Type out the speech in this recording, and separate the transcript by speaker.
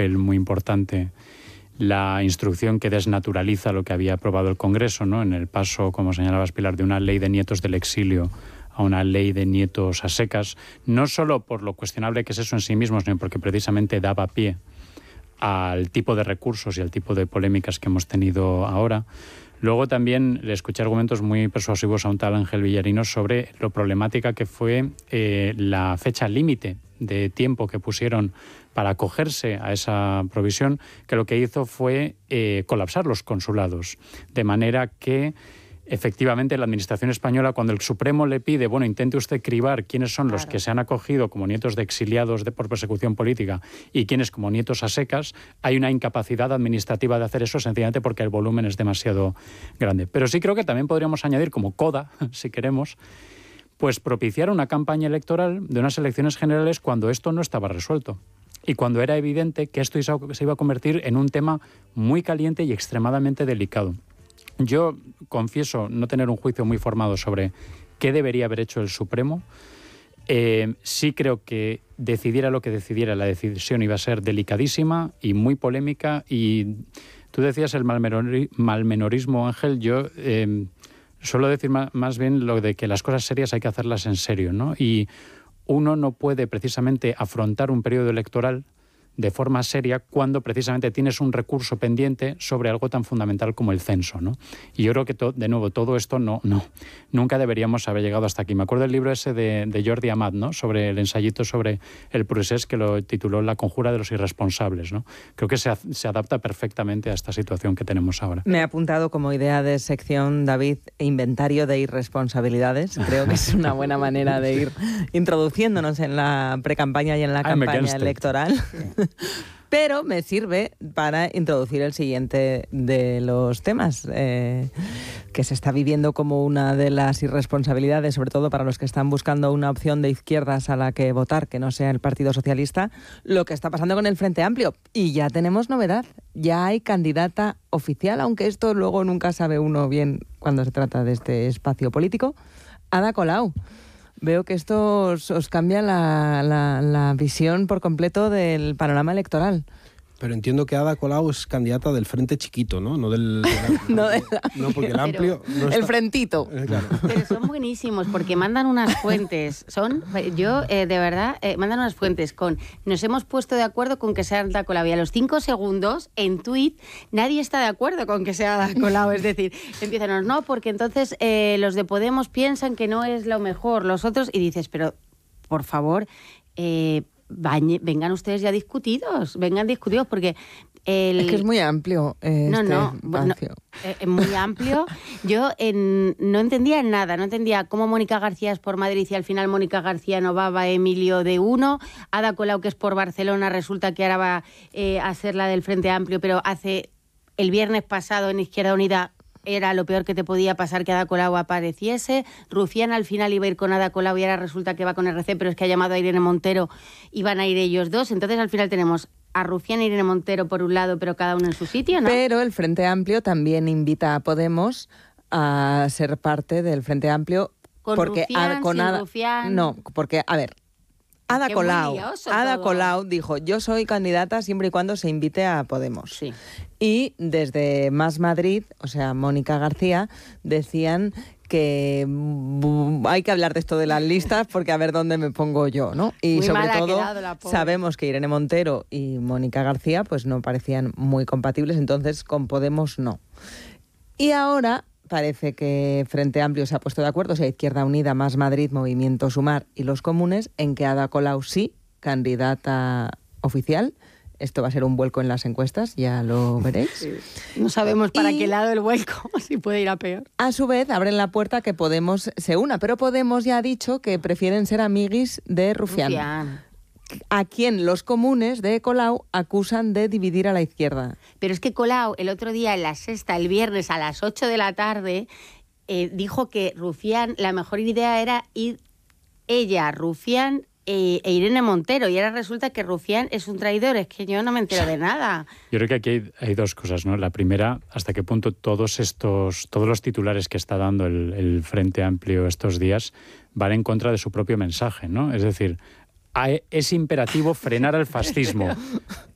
Speaker 1: papel muy importante la instrucción que desnaturaliza lo que había aprobado el Congreso, ¿no? En el paso, como señalabas, Pilar, de una ley de nietos del exilio a una ley de nietos a secas, no solo por lo cuestionable que es eso en sí mismo, sino porque precisamente daba pie al tipo de recursos y al tipo de polémicas que hemos tenido ahora. Luego también le escuché argumentos muy persuasivos a un tal Ángel Villarino sobre lo problemática que fue la fecha límite de tiempo que pusieron para acogerse a esa provisión, que lo que hizo fue colapsar los consulados, de manera que efectivamente la Administración española, cuando el Supremo le pide, bueno, intente usted cribar quiénes son los que se han acogido como nietos de exiliados por persecución política y quiénes como nietos a secas, hay una incapacidad administrativa de hacer eso sencillamente porque el volumen es demasiado grande. Pero sí creo que también podríamos añadir como coda, si queremos, pues propiciar una campaña electoral de unas elecciones generales cuando esto no estaba resuelto y cuando era evidente que esto se iba a convertir en un tema muy caliente y extremadamente delicado. Yo confieso no tener un juicio muy formado sobre qué debería haber hecho el Supremo. Sí creo que decidiera lo que decidiera, la decisión iba a ser delicadísima y muy polémica. Y tú decías el malmenorismo, Ángel. Yo suelo decir más bien lo de que las cosas serias hay que hacerlas en serio, ¿no? Y uno no puede precisamente afrontar un periodo electoral de forma seria cuando precisamente tienes un recurso pendiente sobre algo tan fundamental como el censo, ¿no? Y yo creo que, de nuevo, todo esto nunca deberíamos haber llegado hasta aquí. Me acuerdo del libro ese de Jordi Amat, ¿no? Sobre el ensayito sobre el procés que lo tituló La conjura de los irresponsables, ¿no? Creo que se adapta perfectamente a esta situación que tenemos ahora.
Speaker 2: Me he apuntado como idea de sección, David, inventario de irresponsabilidades. Creo que es una buena manera de ir introduciéndonos en la precampaña y en la campaña electoral. Pero me sirve para introducir el siguiente de los temas que se está viviendo como una de las irresponsabilidades, sobre todo para los que están buscando una opción de izquierdas a la que votar, que no sea el Partido Socialista, lo que está pasando con el Frente Amplio. Y ya tenemos novedad, ya hay candidata oficial, aunque esto luego nunca sabe uno bien cuando se trata de este espacio político. Ada Colau. Veo que esto os cambia la visión por completo del panorama electoral.
Speaker 3: Pero entiendo que Ada Colau es candidata del Frente Chiquito, ¿no? No no, porque el amplio... No está...
Speaker 2: El frentito.
Speaker 3: Claro.
Speaker 4: Pero son buenísimos porque mandan unas fuentes. Mandan unas fuentes con... Nos hemos puesto de acuerdo con que sea Ada Colau. Y a los 5 segundos, en tuit, nadie está de acuerdo con que sea Ada Colau. Es decir, empiezan, no, porque entonces los de Podemos piensan que no es lo mejor. Los otros... Y dices, pero, por favor... vengan ustedes ya discutidos, porque...
Speaker 2: Es que es muy amplio
Speaker 4: muy amplio. Yo no entendía nada, no entendía cómo Mónica García es por Madrid y al final Mónica García no va a Emilio de uno, Ada Colau que es por Barcelona resulta que ahora va a ser la del Frente Amplio, pero el viernes pasado en Izquierda Unida era lo peor que te podía pasar que Ada Colau apareciese. Rufián al final iba a ir con Ada Colau y ahora resulta que va con RC, pero es que ha llamado a Irene Montero y van a ir ellos dos. Entonces al final tenemos a Rufián e Irene Montero por un lado, pero cada uno en su sitio, ¿no?
Speaker 2: Pero el Frente Amplio también invita a Podemos a ser parte del Frente Amplio.
Speaker 4: ¿Con
Speaker 2: porque
Speaker 4: Rufián, sin Rufián?
Speaker 2: No, porque, a ver, Ada Colau dijo, yo soy candidata siempre y cuando se invite a Podemos.
Speaker 4: Sí.
Speaker 2: Y desde Más Madrid, o sea, Mónica García, decían que hay que hablar de esto de las listas porque a ver dónde me pongo yo, ¿no? Y
Speaker 4: muy
Speaker 2: sobre
Speaker 4: mal
Speaker 2: todo
Speaker 4: ha quedado la pobre.
Speaker 2: Sabemos que Irene Montero y Mónica García pues no parecían muy compatibles, entonces con Podemos no. Y ahora parece que Frente Amplio se ha puesto de acuerdo, o sea, Izquierda Unida, Más Madrid, Movimiento Sumar y los comunes, en que Ada Colau sí, candidata oficial. Esto va a ser un vuelco en las encuestas, ya lo veréis.
Speaker 4: Sí. No sabemos para qué lado el vuelco, si puede ir a peor.
Speaker 2: A su vez, abren la puerta a que Podemos se una, pero Podemos ya ha dicho que prefieren ser amiguis de Rufián. A quien los comunes de Colau acusan de dividir a la izquierda.
Speaker 4: Pero es que Colau, el otro día en La Sexta, el viernes a las 8 de la tarde, dijo que Rufián, la mejor idea era ir ella, Rufián e Irene Montero, y ahora resulta que Rufián es un traidor. Es que yo no me entero de nada.
Speaker 1: Yo creo que aquí hay dos cosas, ¿no? La primera, hasta qué punto todos los titulares que está dando el Frente Amplio estos días van en contra de su propio mensaje, ¿no? Es decir, es imperativo frenar el fascismo.